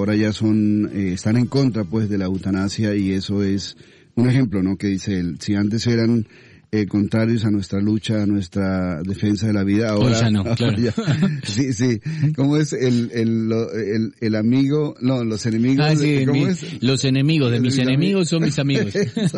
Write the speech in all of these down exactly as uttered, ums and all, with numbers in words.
ahora ya son, eh, están en contra pues de la eutanasia, y eso es un ejemplo, ¿no? Que dice él, si antes eran eh, contrarios a nuestra lucha, a nuestra defensa de la vida, ahora... Hoy ya no, claro. Ya, sí, sí. ¿Cómo es el, el, el, el amigo? No, los enemigos. Ah, sí, ¿cómo mi, es? Los enemigos de mis, mis enemigos son mis amigos. Eso,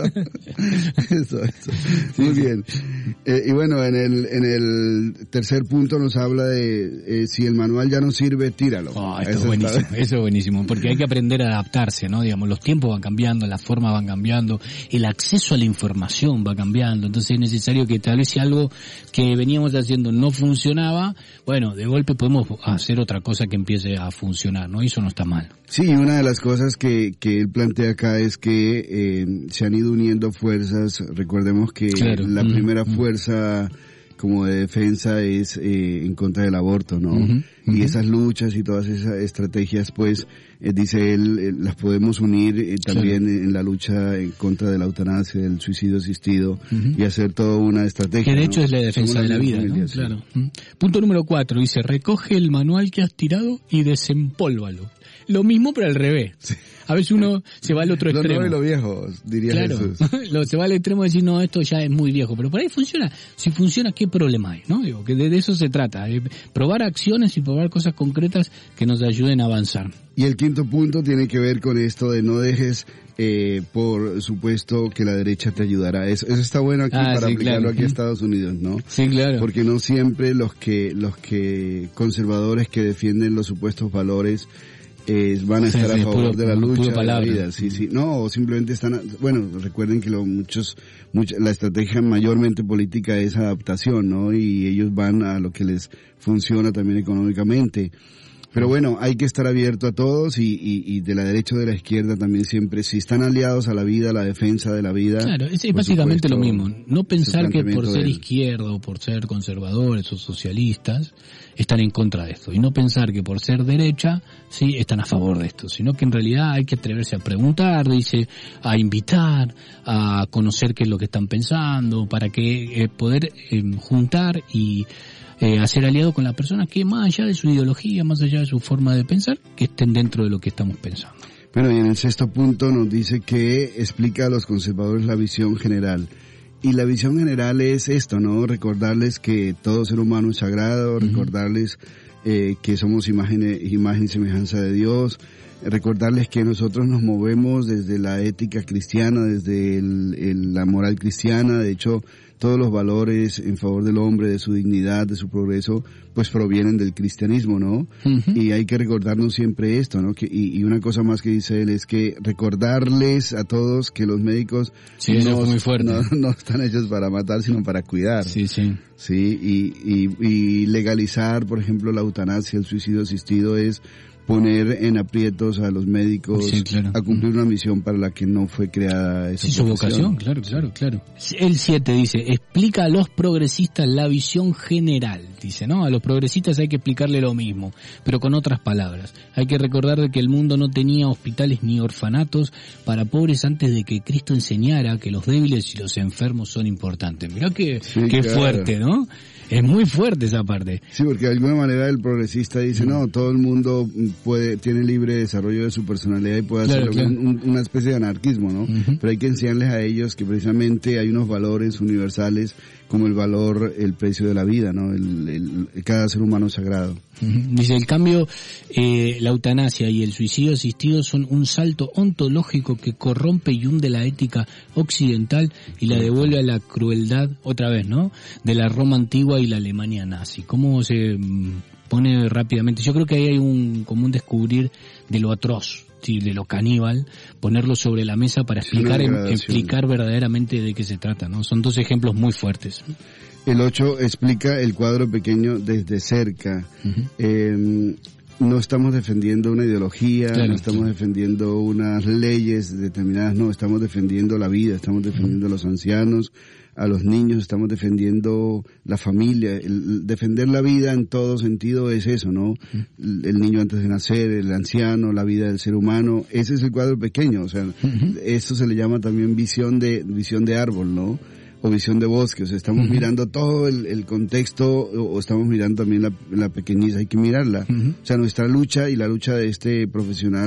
eso, eso. Muy bien. Eh, y bueno, en el, en el tercer punto nos habla de eh, si el manual ya no sirve, tíralo. Oh, esto es buenísimo, está... eso es buenísimo, porque hay que aprender a adaptarse, ¿no? Digamos, los tiempos van cambiando, las formas van cambiando, el acceso a la información va cambiando, entonces es necesario que tal vez si algo que veníamos haciendo no funcionaba, bueno, de golpe podemos hacer otra cosa que empiece a funcionar, ¿no? Y eso no está mal. Sí, una de las cosas que, que él plantea acá es que eh, se han ido uniendo fuerzas. Recordemos que claro. la mm, primera mm. fuerza como de defensa es eh, en contra del aborto, ¿no? Uh-huh, uh-huh. Y esas luchas y todas esas estrategias, pues, eh, dice él, eh, las podemos unir eh, también claro. en la lucha en contra de la eutanasia, del suicidio asistido, uh-huh. y hacer toda una estrategia. Que de hecho ¿no? es la defensa de la vida, familia, ¿no? Sí. Claro. Uh-huh. Punto número cuatro, dice, recoge el manual que has tirado y desempólvalo. Lo mismo pero al revés. Sí. A veces uno se va al otro lo extremo. Lo nuevo y lo viejo, diría claro. Jesús. Lo, se va al extremo de decir, no, esto ya es muy viejo. Pero por ahí funciona. Si funciona, ¿qué problema hay? ¿No? Digo, que de, de eso se trata. De probar acciones y probar cosas concretas que nos ayuden a avanzar. Y el quinto punto tiene que ver con esto de no dejes, eh, por supuesto, que la derecha te ayudará. Eso, eso está bueno aquí ah, para sí, aplicarlo claro. aquí a Estados Unidos, ¿no? Sí, claro. Porque no siempre los que, los que conservadores que defienden los supuestos valores Eh, van a estar sí, sí, a favor puro, de la lucha, de la vida, sí, sí, no, o simplemente están, bueno, recuerden que lo, muchos, mucha, la estrategia mayormente política es adaptación, ¿no? Y ellos van a lo que les funciona también económicamente. Pero bueno, hay que estar abierto a todos y, y, y de la derecha o de la izquierda también siempre, si están aliados a la vida, a la defensa de la vida. Claro, es, es básicamente supuesto, lo mismo. No pensar que por ser izquierda o por ser conservadores o socialistas están en contra de esto. Y no pensar que por ser derecha, sí, están a favor de esto. Sino que en realidad hay que atreverse a preguntar, dice, a invitar, a conocer qué es lo que están pensando, para que eh, poder eh, juntar y Eh, hacer aliado con las personas que más allá de su ideología, más allá de su forma de pensar, que estén dentro de lo que estamos pensando. Bueno, y en el sexto punto nos dice que explica a los conservadores la visión general. Y la visión general es esto, ¿no? Recordarles que todo ser humano es sagrado, uh-huh. recordarles eh, que somos imagen, imagen y semejanza de Dios, recordarles que nosotros nos movemos desde la ética cristiana, desde el, el, la moral cristiana. De hecho, todos los valores en favor del hombre, de su dignidad, de su progreso, pues provienen del cristianismo, ¿no? Uh-huh. Y hay que recordarnos siempre esto, ¿no? Que, y, y una cosa más que dice él es que recordarles a todos que los médicos sí, no, muy fuerte. no, no están hechos para matar, sino para cuidar. Sí, sí. Sí, y, y, y legalizar, por ejemplo, la eutanasia, el suicidio asistido es poner en aprietos a los médicos sí, claro. a cumplir una misión para la que no fue creada esa sí, su vocación, claro, claro, claro. El siete dice, explica a los progresistas la visión general, dice, ¿no? A los progresistas hay que explicarle lo mismo, pero con otras palabras. Hay que recordar que el mundo no tenía hospitales ni orfanatos para pobres antes de que Cristo enseñara que los débiles y los enfermos son importantes. Mirá que, sí, qué claro. fuerte, ¿no? Es muy fuerte esa parte. Sí, porque de alguna manera el progresista dice, mm. no, todo el mundo puede, tiene libre desarrollo de su personalidad y puede claro, hacer claro. un, una especie de anarquismo, ¿no? Uh-huh. Pero hay que enseñarles a ellos que precisamente hay unos valores universales como el valor, el precio de la vida, ¿no? El, el, el cada ser humano es sagrado. Uh-huh. Dice, el cambio, eh, la eutanasia y el suicidio asistido son un salto ontológico que corrompe y hunde la ética occidental y la devuelve a la crueldad, otra vez, ¿no? De la Roma antigua y la Alemania nazi. ¿Cómo se pone rápidamente? Yo creo que ahí hay un común descubrir de lo atroz, sí, de lo caníbal, ponerlo sobre la mesa para explicar, en, explicar verdaderamente de qué se trata, ¿no? Son dos ejemplos muy fuertes. El ocho explica el cuadro pequeño desde cerca. Uh-huh. Eh, no estamos defendiendo una ideología, claro, no estamos claro. defendiendo unas leyes determinadas, no, estamos defendiendo la vida, estamos defendiendo uh-huh. a los ancianos, a los niños, estamos defendiendo la familia. El, defender la vida en todo sentido es eso, ¿no? Uh-huh. El niño antes de nacer, el anciano, la vida del ser humano, ese es el cuadro pequeño, o sea, uh-huh. eso se le llama también visión de, visión de árbol, ¿no? O visión de bosque, o sea, estamos uh-huh. mirando todo el, el contexto o, o estamos mirando también la, la pequeñez, hay que mirarla. Uh-huh. O sea, nuestra lucha y la lucha de este profesional